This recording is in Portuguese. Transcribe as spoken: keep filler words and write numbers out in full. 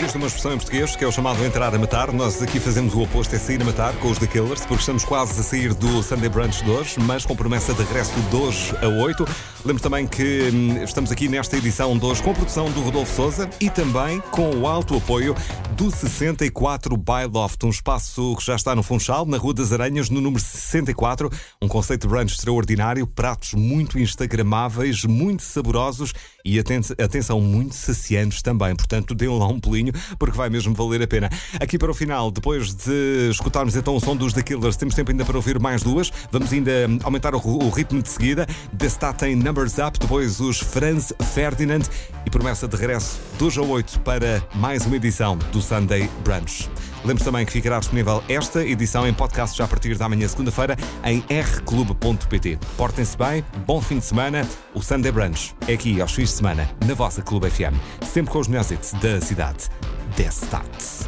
Existe uma expressão em português que é o chamado entrar a matar. Nós aqui fazemos o oposto, é sair a matar com os The Killers, porque estamos quase a sair do Sunday Brunch de hoje, mas com promessa de regresso de hoje a oito. Lembro também que hum, estamos aqui nesta edição de hoje com a produção do Rodolfo Sousa e também com o alto apoio do sessenta e quatro by Loft, um espaço que já está no Funchal, na Rua das Aranhas, no número sessenta e quatro. Um conceito de brunch extraordinário, pratos muito instagramáveis, muito saborosos e, atenção, muito saciantes também. Portanto, dêem lá um pulinho, porque vai mesmo valer a pena. Aqui para o final, depois de escutarmos então o som dos The Killers, temos tempo ainda para ouvir mais duas. Vamos ainda aumentar o, o ritmo de seguida. The Stat tem Numbers Up, depois os Franz Ferdinand e promessa de regresso de hoje a oito para mais uma edição do Sunday Brunch. Lembro também que ficará disponível esta edição em podcast já a partir da manhã, segunda-feira, em r clube ponto p t. Portem-se bem, bom fim de semana. O Sunday Brunch é aqui aos fins de semana, na vossa Clube F M. Sempre com os melhores hits da cidade. The Stats.